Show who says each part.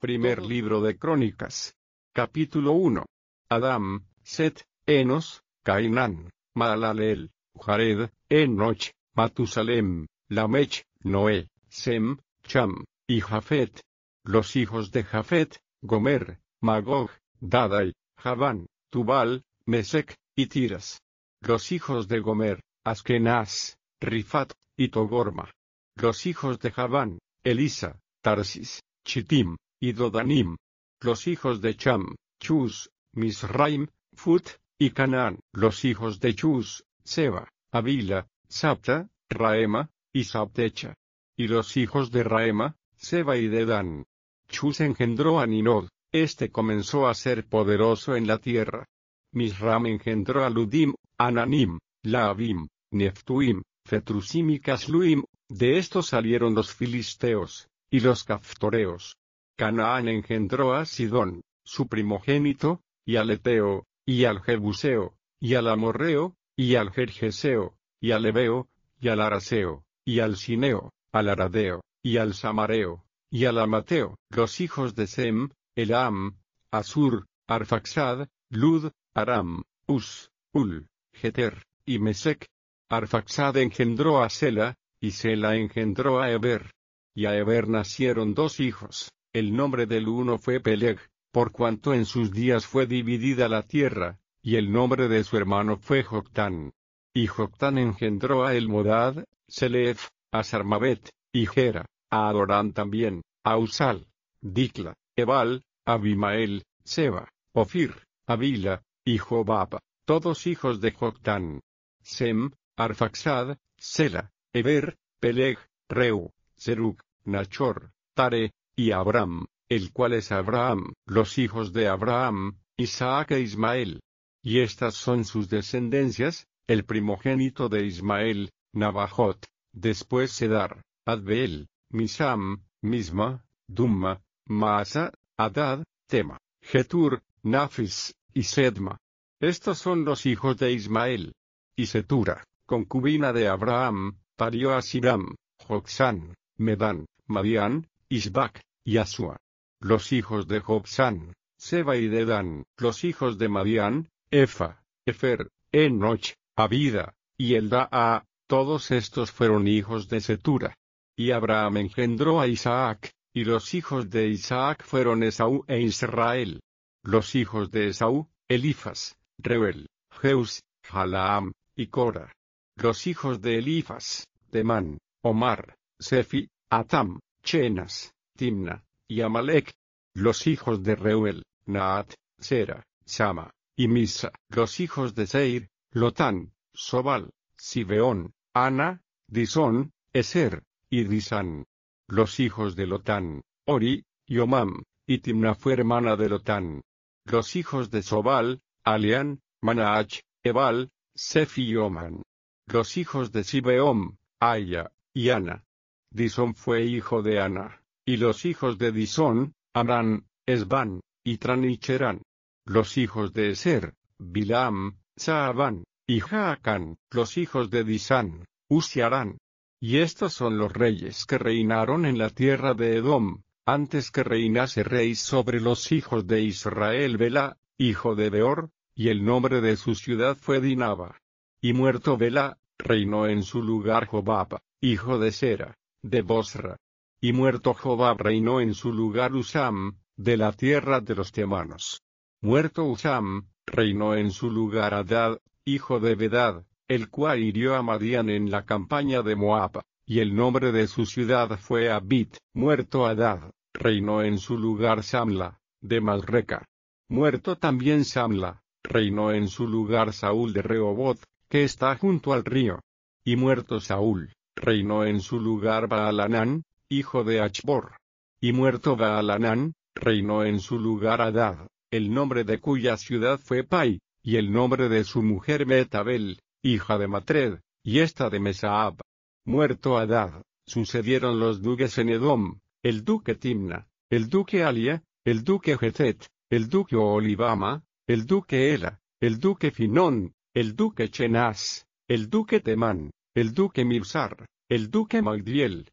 Speaker 1: Primer libro de Crónicas. Capítulo 1. Adán, Set, Enos, Cainán, Mahalaleel, Jared, Enoch, Matusalem, Lamech, Noé, Sem, Cham, y Jafet. Los hijos de Jafet, Gomer, Magog, Dadai, Javán, Tubal, Mesec, y Tiras. Los hijos de Gomer, Askenaz, Rifat, y Togorma. Los hijos de Javán, Elisa, Tarsis, Chittim, y Dodanim. Los hijos de Cham, Chus, Misraim, Fut, y Canaán. Los hijos de Chus, Seba, Avila, Sapta, Raema, y Sabtecha. Y los hijos de Raema, Seba y Dedán. Chus engendró a Ninod, este comenzó a ser poderoso en la tierra. Misram engendró a Ludim, Ananim, Laabim, Neftuim, Fetrusim y Casluim. De estos salieron los filisteos, y los caftoreos. Canaán engendró a Sidón, su primogénito, y al Eteo, y al Jebuseo, y al Amorreo, y al Gergeseo, y al Ebeo, y al Araseo, y al Sineo, al Aradeo, y al Samareo, y al Amateo. Los hijos de Sem, Elam, Asur, Arfaxad, Lud, Aram, Us, Ul, Geter, y Mesec. Arfaxad engendró a Sela, y Sela engendró a Eber. Y a Eber nacieron dos hijos. El nombre del uno fue Peleg, por cuanto en sus días fue dividida la tierra, y el nombre de su hermano fue Joctán. Y Joctán engendró a Elmodad, Selef, a Sarmabet, y Gera, a Adorán también, a Usal, Dicla, Ebal, Abimael, Seba, Ofir, Avila, y Jobab, todos hijos de Joctán. Sem, Arfaxad, Sela, Eber, Peleg, Reu, Serug, Nachor, Tare, y Abram, el cual es Abraham. Los hijos de Abraham, Isaac e Ismael. Y estas son sus descendencias: el primogénito de Ismael, Nabajot, después Sedar, Adbeel, Misam, Misma, Dumma, Maasa, Adad, Tema, Getur, Nafis, y Sedma. Estos son los hijos de Ismael. Y Setura, concubina de Abraham, parió a Siram, Joksán, Medán, Madián, Isbac, y Asua. Los hijos de Joksán, Seba y Dedán. Los hijos de Madián, Efa, Efer, Enoch, Abida, y Eldaa. Todos estos fueron hijos de Setura. Y Abraham engendró a Isaac, y los hijos de Isaac fueron Esaú e Israel. Los hijos de Esaú, Elifas, Reuel, Jeus, Jalaam, y Cora. Los hijos de Elifas, Temán, Omar, Sefi, Atam, Chenas, Timna, y Amalek. Los hijos de Reuel, Naat, Sera, Sama, y Misa. Los hijos de Seir, Lotán, Sobal, Sibeón, Ana, Disón, Eser, y Disán. Los hijos de Lotán, Ori, y Omam, y Timna fue hermana de Lotán. Los hijos de Sobal, Alián, Manaach, Ebal, Sefi y Oman. Los hijos de Sibeón, Aya, y Ana. Disón fue hijo de Ana. Y los hijos de Disón, Amrán, Esban, y Tranicherán. Los hijos de Eser, Bilam, Saabán, y Jaacán. Los hijos de Disán, Uziarán. Y estos son los reyes que reinaron en la tierra de Edom, antes que reinase rey sobre los hijos de Israel. Bela, hijo de Beor, y el nombre de su ciudad fue Dinaba. Y muerto Bela, reinó en su lugar Jobab, hijo de Sera, de Bosra. Y muerto Jobab reinó en su lugar Usam, de la tierra de los temanos. Muerto Usam, reinó en su lugar Hadad, hijo de Bedad, el cual hirió a Madián en la campaña de Moab, y el nombre de su ciudad fue Abit. Muerto Hadad, reinó en su lugar Samla, de Masreca. Muerto también Samla, reinó en su lugar Saúl de Rehoboth, que está junto al río. Y muerto Saúl, reinó en su lugar Baalanán, hijo de Achbor. Y muerto Baalanán, reinó en su lugar Hadad, el nombre de cuya ciudad fue Pai, y el nombre de su mujer Metabel, hija de Matred, y esta de Mesaab. Muerto Hadad, sucedieron los duques en Edom, el duque Timna, el duque Alia, el duque Getet, el duque Olibama, el duque Ela, el duque Finón, el duque Chenaz, el duque Temán, el duque Mibsar, el duque Magdiel,